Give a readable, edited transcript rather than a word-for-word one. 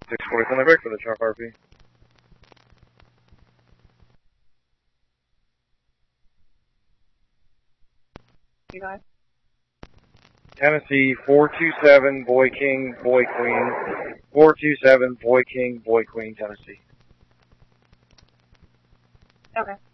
640 on the break for the Chalk RP. You guys? Tennessee 427, Boy King, Boy Queen. 427, Boy King, Boy Queen, Tennessee. Okay.